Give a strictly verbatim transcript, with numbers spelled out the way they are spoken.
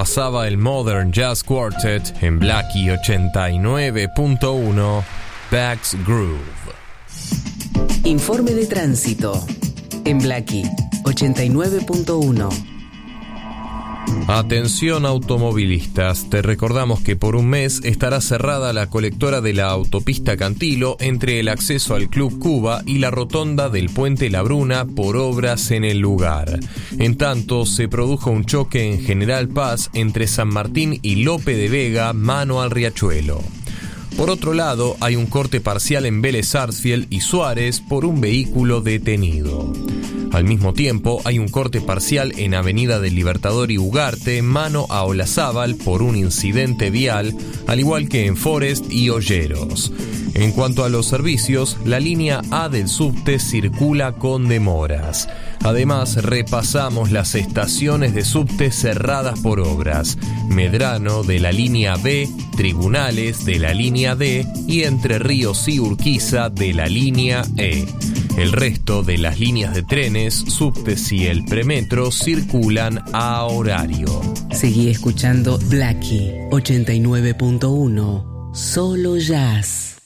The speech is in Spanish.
pasaba el Modern Jazz Quartet en Blackie ochenta y nueve punto uno, Back's Groove. Informe de tránsito en Blackie ochenta y nueve punto uno. Atención automovilistas, te recordamos que por un mes estará cerrada la colectora de la autopista Cantilo entre el acceso al Club Cuba y la rotonda del Puente La Bruna por obras en el lugar. En tanto, se produjo un choque en General Paz entre San Martín y Lope de Vega, mano al Riachuelo. Por otro lado, hay un corte parcial en Vélez Sarsfield y Suárez por un vehículo detenido. Al mismo tiempo, hay un corte parcial en Avenida del Libertador y Ugarte, mano a Olazábal por un incidente vial, al igual que en Forest y Olleros. En cuanto a los servicios, la línea A del subte circula con demoras. Además, repasamos las estaciones de subte cerradas por obras: Medrano de la línea B, Tribunales de la línea D y Entre Ríos y Urquiza de la línea E. El resto de las líneas de trenes, subtes y el premetro circulan a horario. Seguí escuchando Blackie ochenta y nueve punto uno, solo jazz.